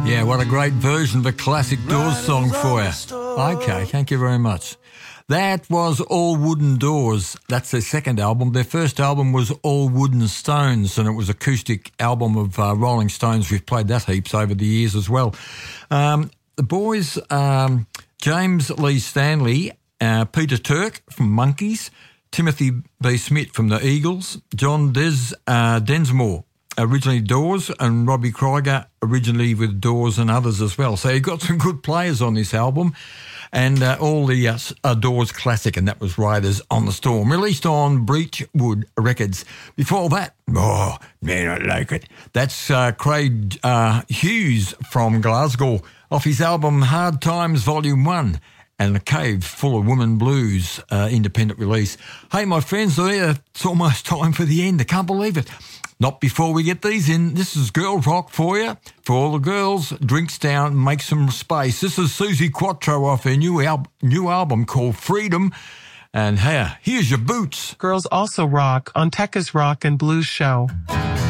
Yeah, what a great version of a classic Doors song for you. Okay, thank you very much. That was All Wooden Doors. That's their second album. Their first album was All Wooden Stones, and it was an acoustic album of Rolling Stones. We've played that heaps over the years as well. The boys, James Lee Stanley, Peter Turk from Monkees, Timothy B. Smith from the Eagles, John Densmore, originally Doors, and Robbie Krieger, originally with Doors and others as well. So you got some good players on this album, and all the Doors classic, and that was Riders on the Storm, released on Breachwood Records. Before that, oh, man, I like it. That's Craig Hughes from Glasgow, off his album Hard Times Volume 1. And A Cave Full of Women Blues, independent release. Hey, my friends, it's almost time for the end. I can't believe it. Not before we get these in. This is Girl Rock for you. For all the girls, drinks down, make some space. This is Susie Quattro off her new album called Freedom. And here's your boots. Girls also rock on Tekka's Rock and Blues Show.